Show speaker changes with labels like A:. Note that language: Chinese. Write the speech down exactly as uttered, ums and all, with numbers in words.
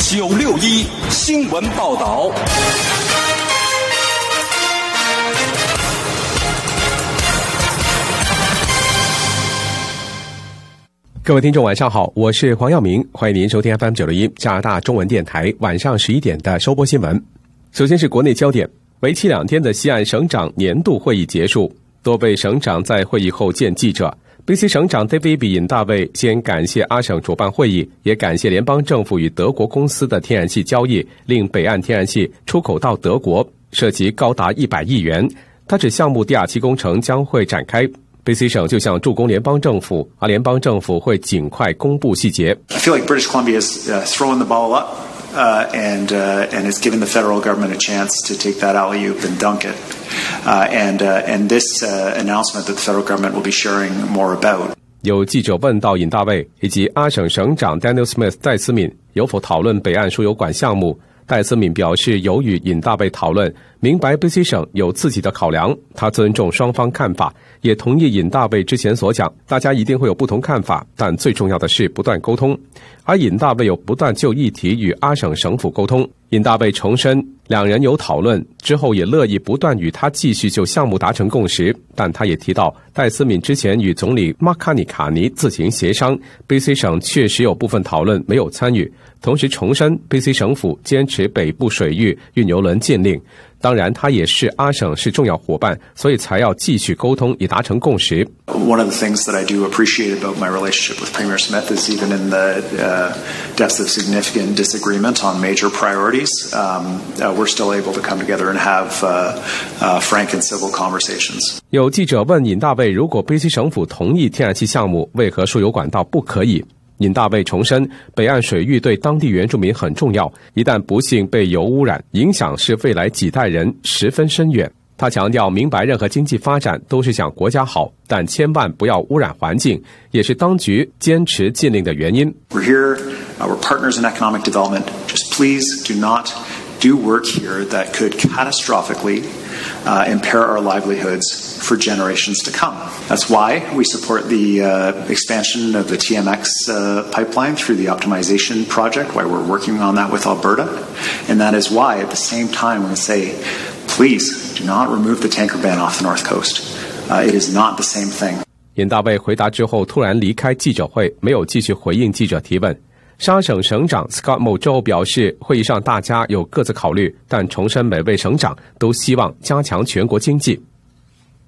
A: 九六一新闻报道。
B: 各位听众晚上好，我是黄耀明，欢迎您收听 F M 九六一加拿大中文电台晚上十一点的收播新闻。首先是国内焦点，为期两天的西岸省长年度会议结束，多位省长在会议后见记者。B C 省长 David 尹大卫先感谢阿省主办会议，也感谢联邦政府与德国公司的天然气交易，令北岸天然气出口到德国，涉及高达一百亿元。他指项目第二期工程将会展开。B C 省就像助攻联邦政府，而联邦政府会尽快公布细节。
C: I feel like British Columbia is uh, throwing the ball up uh, and, uh, and is giving the federal government a chance to take that alley-oop and dunk it. Uh, and, uh, and this uh, announcement that the federal government will be sharing more about.
B: 有记者问到尹大卫以及阿省省长 Daniel Smith 戴斯敏有否讨论北岸输油管项目。戴斯敏表示有与尹大卫讨论，明白 B C 省有自己的考量，他尊重双方看法，也同意尹大卫之前所讲，大家一定会有不同看法，但最重要的是不断沟通。而尹大卫有不断就议题与阿省省府沟通。尹大卫重申两人有讨论，之后也乐意不断与他继续就项目达成共识，但他也提到戴斯敏之前与总理马卡尼卡尼自行协商， B C 省确实有部分讨论没有参与，同时重申 B C 省府坚持北部水域运油轮禁令。当然他也是阿省是重要伙伴，所以才要继续沟通以达成共识。
C: One of the things that I do appreciate about my relationship with Premier Smith is even in the uh, depths of significant disagreement on major priorities, um, uh, we're still able to come together and have uh, uh, frank and civil conversations.
B: 有记者问尹大卫，如果 B C 省府同意天然气项目，为何输油管道不可以？尹大卫重申，北岸水域对当地原住民很重要，一旦不幸被油污染，影响是未来几代人十分深远。他强调，明白任何经济发展都是想国家好，但千万不要污染环境，也是当局坚持禁令的原因。
C: We're here, uh, we're partners in economic development. Just please do not do work here that could catastrophically uh, impair our livelihoods for generations to come. That's why we support the uh, expansion of the T M X uh, pipeline through the optimization project, why we're working on that with Alberta. And that is why, at the same time, we say, please do not remove the tanker ban off the North Coast. Uh, it is not the same thing.
B: 尹大卫回答之后突然离开记者会，没有继续回应记者提问。沙省省长 Scott Moe 之后表示，会议上大家有各自考虑，但重申每位省长都希望加强全国经济。